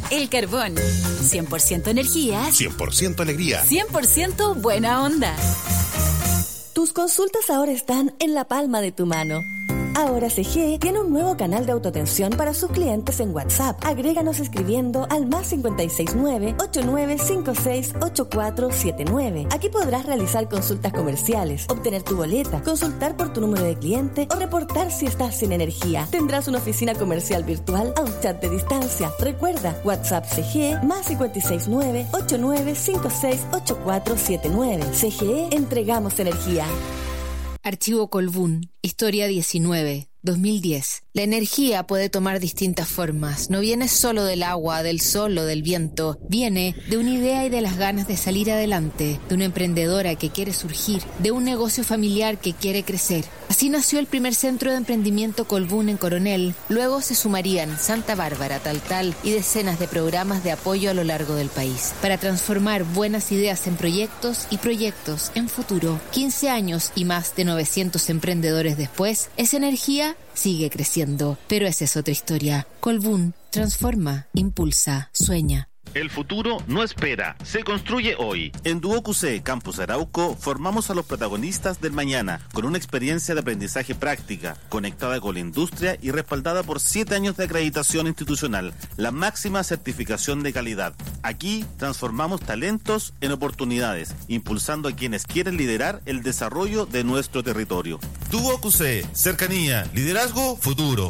El carbón. 100% energía. 100% alegría. 100% buena onda. Tus consultas ahora están en la palma de tu mano. Ahora CGE tiene un nuevo canal de autoatención para sus clientes en WhatsApp. Agréganos escribiendo al +569 8956 8479. Aquí podrás realizar consultas comerciales, obtener tu boleta, consultar por tu número de cliente o reportar si estás sin energía. Tendrás una oficina comercial virtual a un chat de distancia. Recuerda, WhatsApp CGE +569 8956 8479. CGE, entregamos energía. Archivo Colbún, Historia 19, 2010. La energía puede tomar distintas formas. No viene solo del agua, del sol o del viento. Viene de una idea y de las ganas de salir adelante, de una emprendedora que quiere surgir, de un negocio familiar que quiere crecer. Así nació el primer centro de emprendimiento Colbún en Coronel. Luego se sumarían Santa Bárbara, Taltal y decenas de programas de apoyo a lo largo del país para transformar buenas ideas en proyectos y proyectos en futuro. 15 años y más de 900 emprendedores después, esa energía sigue creciendo. Pero esa es otra historia. Colbún transforma, impulsa, sueña. El futuro no espera, se construye hoy. En Duoc UC Campus Arauco formamos a los protagonistas del mañana con una experiencia de aprendizaje práctica, conectada con la industria y respaldada por 7 años de acreditación institucional, la máxima certificación de calidad. Aquí transformamos talentos en oportunidades, impulsando a quienes quieren liderar el desarrollo de nuestro territorio. Duoc UC, cercanía, liderazgo, futuro.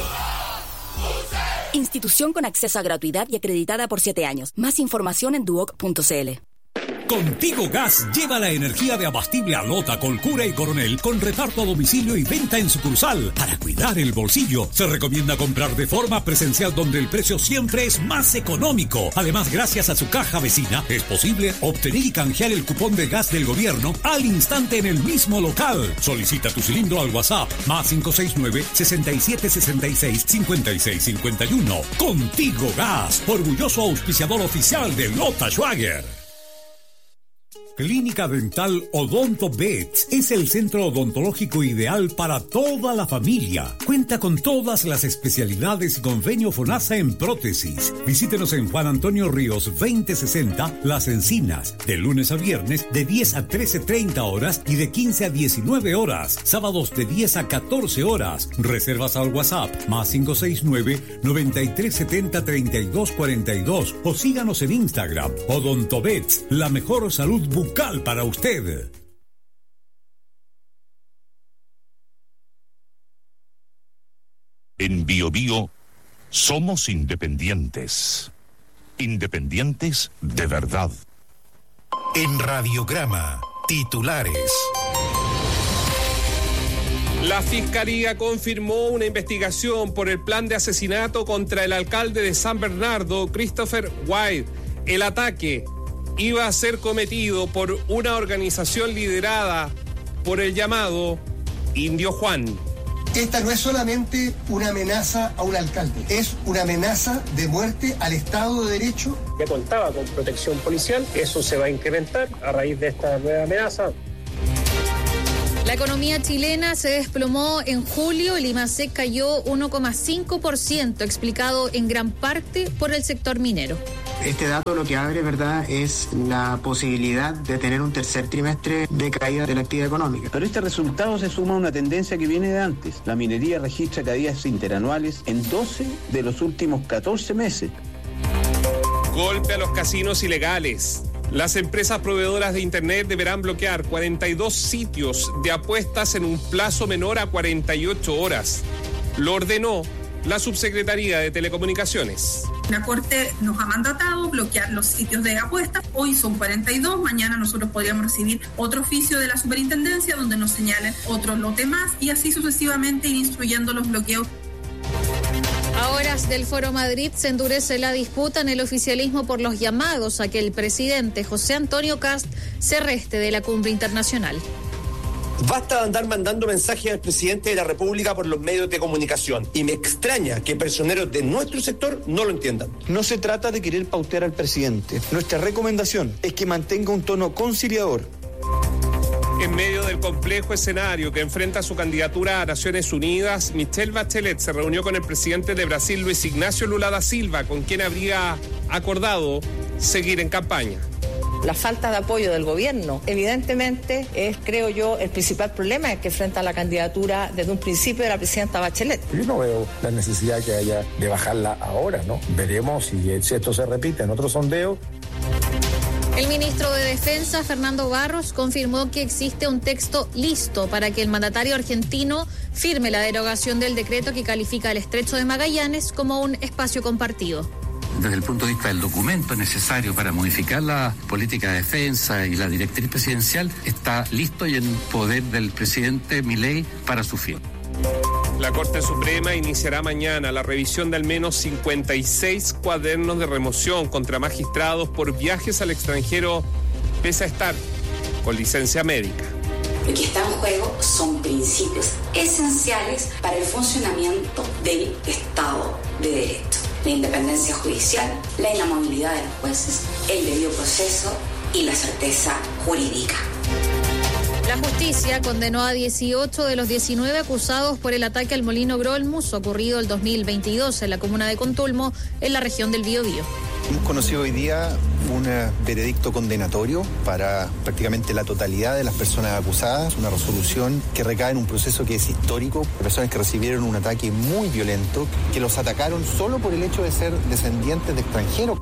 Institución con acceso a gratuidad y acreditada por 7 años. Más información en duoc.cl. Contigo Gas lleva la energía de Abastible a Lota, Colcura y Coronel con reparto a domicilio y venta en sucursal. Para cuidar el bolsillo, se recomienda comprar de forma presencial donde el precio siempre es más económico. Además, gracias a su caja vecina, es posible obtener y canjear el cupón de gas del gobierno al instante en el mismo local. Solicita tu cilindro al WhatsApp +569 6766 5651. Contigo Gas, orgulloso auspiciador oficial de Lota Schwager. Clínica Dental Odonto Vet es el centro odontológico ideal para toda la familia. Cuenta con todas las especialidades y convenio FONASA en prótesis. Visítenos en Juan Antonio Ríos 2060 Las Encinas, de lunes a viernes de 10 a 13:30 horas y de 15 a 19 horas. Sábados de 10 a 14 horas. Reservas al WhatsApp +569 9370 3242 o síganos en Instagram. Odonto Vet, la mejor salud bucal para usted. En BioBio somos independientes. Independientes de verdad. En Radiograma, titulares. La Fiscalía confirmó una investigación por el plan de asesinato contra el alcalde de San Bernardo, Christopher White. El ataque iba a ser cometido por una organización liderada por el llamado Indio Juan. Esta no es solamente una amenaza a un alcalde, es una amenaza de muerte al Estado de Derecho. Ya contaba con protección policial, eso se va a incrementar a raíz de esta nueva amenaza. La economía chilena se desplomó en julio, el IMASEC cayó 1,5%, explicado en gran parte por el sector minero. Este dato lo que abre, ¿verdad?, es la posibilidad de tener un tercer trimestre de caída de la actividad económica. Pero este resultado se suma a una tendencia que viene de antes. La minería registra caídas interanuales en 12 de los últimos 14 meses. Golpe a los casinos ilegales. Las empresas proveedoras de Internet deberán bloquear 42 sitios de apuestas en un plazo menor a 48 horas. Lo ordenó la Subsecretaría de Telecomunicaciones. La Corte nos ha mandatado bloquear los sitios de apuestas. Hoy son 42, mañana nosotros podríamos recibir otro oficio de la Superintendencia donde nos señalen otro lote más y así sucesivamente ir instruyendo los bloqueos. A horas del Foro Madrid se endurece la disputa en el oficialismo por los llamados a que el presidente José Antonio Kast se reste de la cumbre internacional. Basta de andar mandando mensajes al presidente de la República por los medios de comunicación. Y me extraña que personeros de nuestro sector no lo entiendan. No se trata de querer pautear al presidente. Nuestra recomendación es que mantenga un tono conciliador. En medio del complejo escenario que enfrenta su candidatura a Naciones Unidas, Michelle Bachelet se reunió con el presidente de Brasil, Luis Ignacio Lula da Silva, con quien habría acordado seguir en campaña. La falta de apoyo del gobierno, evidentemente, es, creo yo, el principal problema que enfrenta la candidatura desde un principio de la presidenta Bachelet. Yo no veo la necesidad que haya de bajarla ahora, ¿no? Veremos si esto se repite en otro sondeo. El ministro de Defensa, Fernando Barros, confirmó que existe un texto listo para que el mandatario argentino firme la derogación del decreto que califica el Estrecho de Magallanes como un espacio compartido. Desde el punto de vista del documento necesario para modificar la política de defensa y la directriz presidencial, está listo y en poder del presidente Milei para su fin. La Corte Suprema iniciará mañana la revisión de al menos 56 cuadernos de remoción contra magistrados por viajes al extranjero, pese a estar con licencia médica. Lo que está en juego son principios esenciales para el funcionamiento del Estado de Derecho. La independencia judicial, la inamovilidad de los jueces, el debido proceso y la certeza jurídica. La justicia condenó a 18 de los 19 acusados por el ataque al molino Grolmus ocurrido el 2022 en la comuna de Contulmo, en la región del Biobío. Hemos conocido hoy día un veredicto condenatorio para prácticamente la totalidad de las personas acusadas, una resolución que recae en un proceso que es histórico, personas que recibieron un ataque muy violento, que los atacaron solo por el hecho de ser descendientes de extranjeros.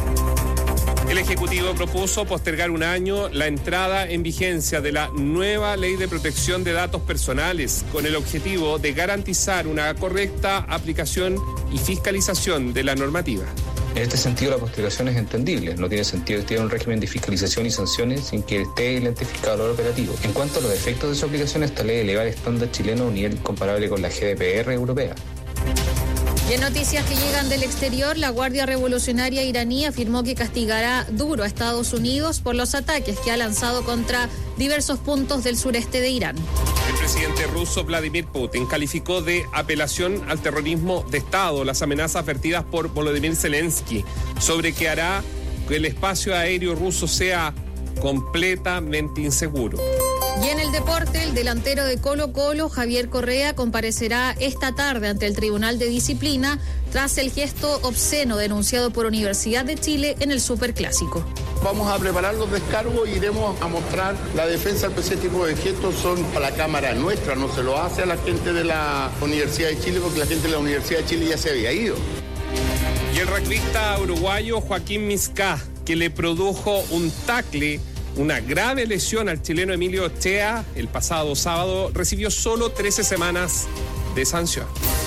El Ejecutivo propuso postergar un año la entrada en vigencia de la nueva Ley de Protección de Datos Personales, con el objetivo de garantizar una correcta aplicación y fiscalización de la normativa. En este sentido, la postergación es entendible. No tiene sentido que esté un régimen de fiscalización y sanciones sin que esté identificado el operativo. En cuanto a los efectos de su aplicación, esta ley eleva el estándar chileno a un nivel comparable con la GDPR europea. Y en noticias que llegan del exterior, la Guardia Revolucionaria iraní afirmó que castigará duro a Estados Unidos por los ataques que ha lanzado contra diversos puntos del sureste de Irán. El presidente ruso Vladimir Putin calificó de apelación al terrorismo de Estado las amenazas vertidas por Volodymyr Zelensky sobre que hará que el espacio aéreo ruso sea completamente inseguro. Y en el deporte, el delantero de Colo-Colo, Javier Correa, comparecerá esta tarde ante el Tribunal de Disciplina tras el gesto obsceno denunciado por Universidad de Chile en el Superclásico. Vamos a preparar los descargos y iremos a mostrar la defensa del ese tipo de gestos son para la Cámara nuestra, no se lo hace a la gente de la Universidad de Chile porque la gente de la Universidad de Chile ya se había ido. Y el rugbyista uruguayo Joaquín Miscá, que le produjo un tackle, una grave lesión al chileno Emilio Ochea el pasado sábado, recibió solo 13 semanas de sanción.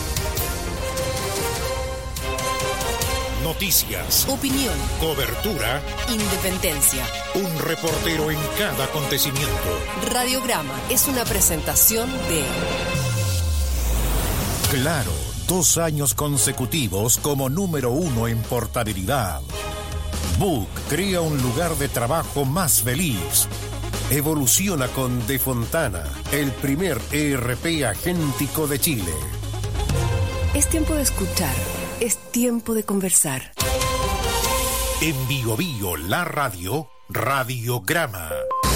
Noticias, opinión, cobertura, independencia. Un reportero en cada acontecimiento. Radiograma es una presentación de Claro, 2 años consecutivos como número 1 en portabilidad. Book crea un lugar de trabajo más feliz. Evoluciona con De Fontana, el primer ERP agéntico de Chile. Es tiempo de escuchar, es tiempo de conversar. En Bio Bio, la radio, Radiograma.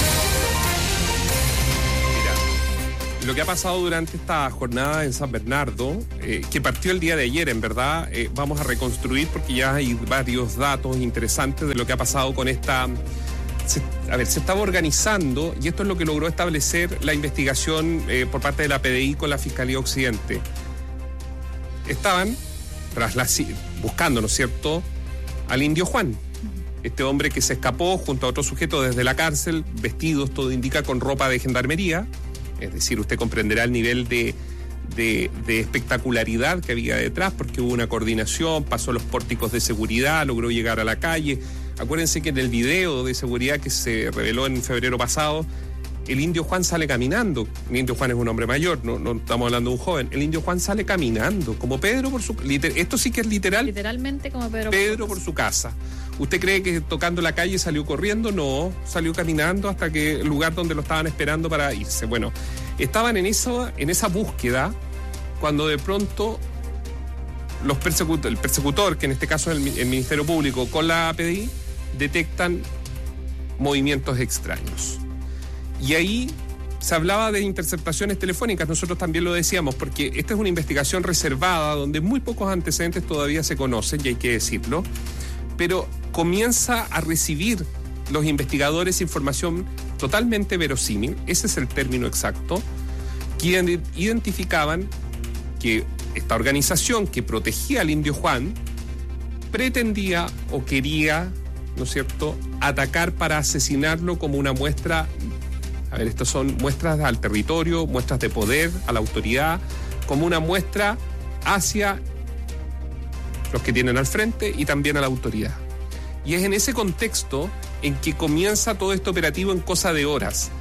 Lo que ha pasado durante esta jornada en San Bernardo, que partió el día de ayer, en verdad, vamos a reconstruir porque ya hay varios datos interesantes de lo que ha pasado con esta... Se estaba organizando, y esto es lo que logró establecer la investigación por parte de la PDI con la Fiscalía Occidente. Estaban buscando, ¿no es cierto?, al Indio Juan, este hombre que se escapó junto a otro sujeto desde la cárcel, vestidos, todo indica, con ropa de gendarmería. Es decir, usted comprenderá el nivel de espectacularidad que había detrás, porque hubo una coordinación, pasó los pórticos de seguridad, logró llegar a la calle. Acuérdense que en el video de seguridad que se reveló en febrero pasado, el Indio Juan sale caminando. El Indio Juan es un hombre mayor, no estamos hablando de un joven. El Indio Juan sale caminando, como Pedro por su... Esto sí que es literal. Literalmente como Pedro por su casa. ¿Usted cree que tocando la calle salió corriendo? No, salió caminando hasta que el lugar donde lo estaban esperando para irse. Bueno, estaban en esa búsqueda cuando de pronto el persecutor, que en este caso es el Ministerio Público con la PDI, detectan movimientos extraños. Y ahí se hablaba de interceptaciones telefónicas, nosotros también lo decíamos, porque esta es una investigación reservada donde muy pocos antecedentes todavía se conocen, y hay que decirlo, pero comienza a recibir los investigadores información totalmente verosímil, ese es el término exacto, que identificaban que esta organización que protegía al Indio Juan pretendía o quería, ¿no es cierto?, atacar para asesinarlo como una muestra. A ver, estas son muestras al territorio, muestras de poder, a la autoridad, como una muestra hacia los que tienen al frente y también a la autoridad. Y es en ese contexto en que comienza todo este operativo en cosa de horas.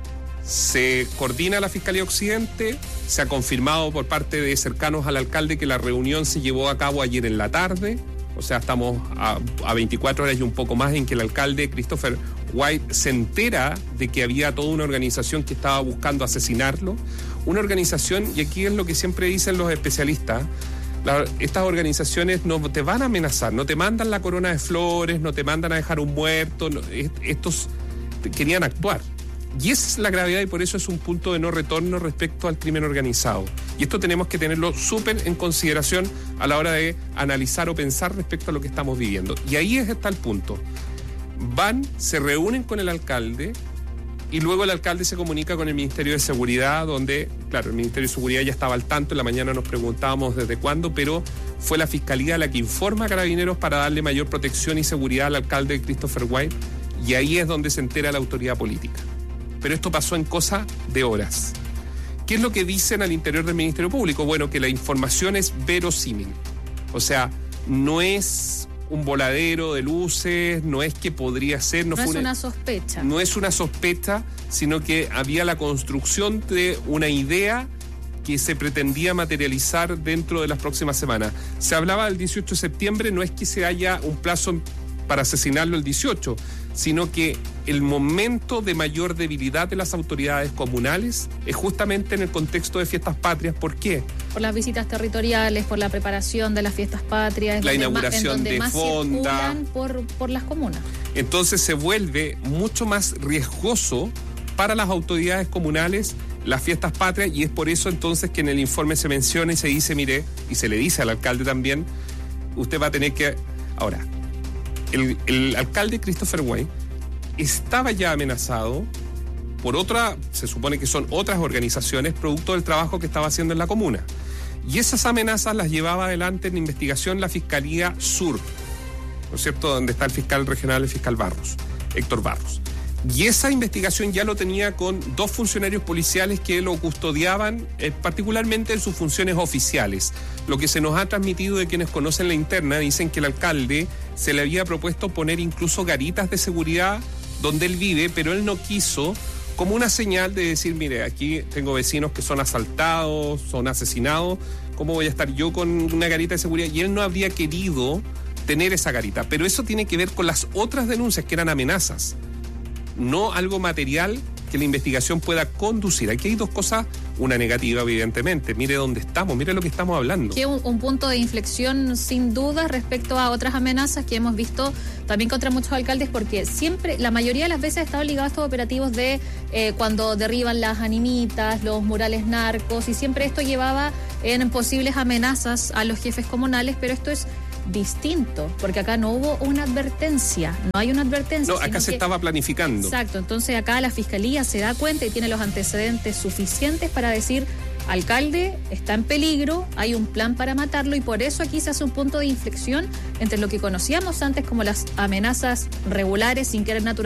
Se coordina la Fiscalía Occidente, se ha confirmado por parte de cercanos al alcalde que la reunión se llevó a cabo ayer en la tarde, o sea, estamos a 24 horas y un poco más en que el alcalde Christopher White se entera de que había toda una organización que estaba buscando asesinarlo. Una organización, y aquí es lo que siempre dicen los especialistas, estas organizaciones no te van a amenazar, no te mandan la corona de flores, no te mandan a dejar un muerto, estos querían actuar. Y esa es la gravedad y por eso es un punto de no retorno respecto al crimen organizado. Y esto tenemos que tenerlo súper en consideración a la hora de analizar o pensar respecto a lo que estamos viviendo. Y ahí está el punto. Se reúnen con el alcalde y luego el alcalde se comunica con el Ministerio de Seguridad, donde, claro, el Ministerio de Seguridad ya estaba al tanto, en la mañana nos preguntábamos desde cuándo, pero fue la Fiscalía la que informa a Carabineros para darle mayor protección y seguridad al alcalde Christopher White, y ahí es donde se entera la autoridad política. Pero esto pasó en cosa de horas. ¿Qué es lo que dicen al interior del Ministerio Público? Bueno, que la información es verosímil. O sea, no es un voladero de luces, no es que podría ser... No es una sospecha. No es una sospecha, sino que había la construcción de una idea que se pretendía materializar dentro de las próximas semanas. Se hablaba del 18 de septiembre, no es que se haya un plazo para asesinarlo el 18, sino que el momento de mayor debilidad de las autoridades comunales es justamente en el contexto de fiestas patrias. ¿Por qué? Por las visitas territoriales, por la preparación de las fiestas patrias, la inauguración de fonda por las comunas. Entonces se vuelve mucho más riesgoso para las autoridades comunales las fiestas patrias, y es por eso entonces que en el informe se menciona y se dice, mire, y se le dice al alcalde también, usted va a tener que... Ahora, el alcalde Christopher White estaba ya amenazado por se supone que son otras organizaciones, producto del trabajo que estaba haciendo en la comuna. Y esas amenazas las llevaba adelante en investigación la Fiscalía Sur, ¿no es cierto?, donde está el fiscal regional, el fiscal Barros, Héctor Barros. Y esa investigación ya lo tenía con 2 funcionarios policiales que lo custodiaban particularmente en sus funciones oficiales. Lo que se nos ha transmitido de quienes conocen la interna, dicen que el alcalde se le había propuesto poner incluso garitas de seguridad donde él vive, pero él no quiso, como una señal de decir, mire, aquí tengo vecinos que son asaltados, son asesinados, ¿cómo voy a estar yo con una garita de seguridad? Y él no habría querido tener esa garita, pero eso tiene que ver con las otras denuncias que eran amenazas, no algo material que la investigación pueda conducir. Aquí hay 2 cosas, una negativa evidentemente, mire dónde estamos, mire lo que estamos hablando. Que un punto de inflexión sin duda respecto a otras amenazas que hemos visto también contra muchos alcaldes, porque siempre, la mayoría de las veces está ligado a estos operativos de cuando derriban las animitas, los murales narcos, y siempre esto llevaba en posibles amenazas a los jefes comunales, pero esto es distinto, porque acá no hubo una advertencia, no hay una advertencia. No, acá se estaba planificando. Exacto, entonces acá la Fiscalía se da cuenta y tiene los antecedentes suficientes para decir, alcalde está en peligro, hay un plan para matarlo, y por eso aquí se hace un punto de inflexión entre lo que conocíamos antes como las amenazas regulares sin querer naturales